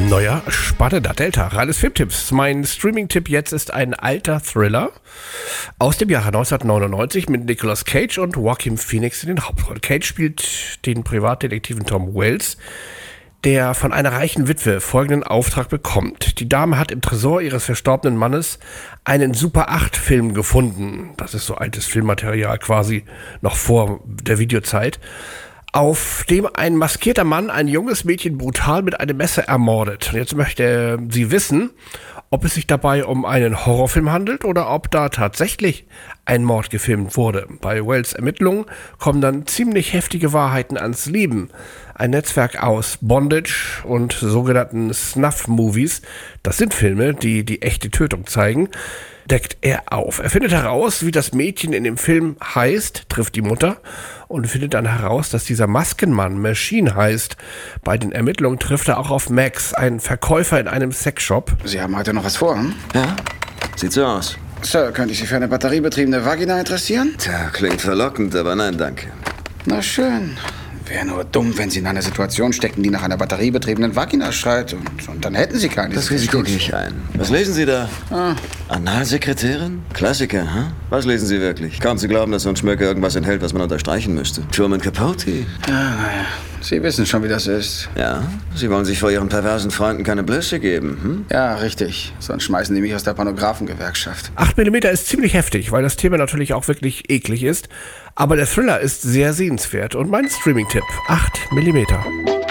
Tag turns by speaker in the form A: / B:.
A: Neuer, spannender Delta. Reines Filmtipps. Mein Streaming-Tipp jetzt ist ein alter Thriller aus dem Jahre 1999 mit Nicolas Cage und Joaquin Phoenix in den Hauptrollen. Cage spielt den Privatdetektiven Tom Wells, der von einer reichen Witwe folgenden Auftrag bekommt. Die Dame hat im Tresor ihres verstorbenen Mannes einen Super-8-Film gefunden. Das ist so altes Filmmaterial quasi noch vor der Videozeit, auf dem ein maskierter Mann ein junges Mädchen brutal mit einem Messer ermordet. Und jetzt möchte sie wissen, ob es sich dabei um einen Horrorfilm handelt oder ob da tatsächlich ein Mord gefilmt wurde. Bei Wells Ermittlungen kommen dann ziemlich heftige Wahrheiten ans Lieben. Ein Netzwerk aus Bondage und sogenannten Snuff-Movies, das sind Filme, die die echte Tötung zeigen, deckt er auf. Er findet heraus, wie das Mädchen in dem Film heißt, trifft die Mutter und findet dann heraus, dass dieser Maskenmann Machine heißt. Bei den Ermittlungen trifft er auch auf Max, einen Verkäufer in einem Sexshop.
B: Sie haben heute noch was vor, hm?
C: Ja, sieht so aus.
B: Sir, könnte ich Sie für eine batteriebetriebene Vagina interessieren?
C: Tja, klingt verlockend, aber nein, danke.
B: Na schön. Wäre nur dumm, wenn Sie in einer Situation stecken, die nach einer batteriebetriebenen Vagina schreit. Und dann hätten Sie keine.
C: Das Risiko gehe ich ein. Was lesen Sie da? Analsekretärin? Klassiker, hm? Was lesen Sie wirklich? Kaum zu glauben, dass so ein Schmöcker irgendwas enthält, was man unterstreichen müsste. Truman Capote?
B: Ja, naja. Sie wissen schon, wie das ist.
C: Ja, Sie wollen sich vor Ihren perversen Freunden keine Blöße geben, hm?
B: Ja, richtig. Sonst schmeißen die mich aus der Pornografengewerkschaft.
A: 8mm ist ziemlich heftig, weil das Thema natürlich auch wirklich eklig ist. Aber der Thriller ist sehr sehenswert und mein Streaming-Tipp: 8mm.